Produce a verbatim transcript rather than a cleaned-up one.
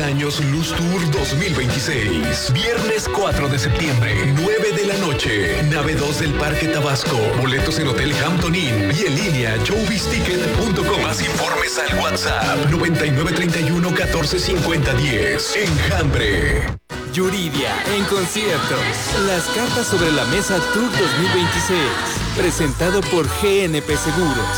años Luz Tour dos mil veintiséis. Viernes cuatro de septiembre, nueve de la noche. Nave dos del Parque Tabasco. Boletos en Hotel Hampton Inn y en línea showbizticket punto com. Más informes al WhatsApp noventa y nueve treinta y uno catorce cincuenta diez. Enjambre. Yuridia en concierto. Las cartas sobre la mesa Tour dos mil veintiséis. Presentado por G N P Seguros.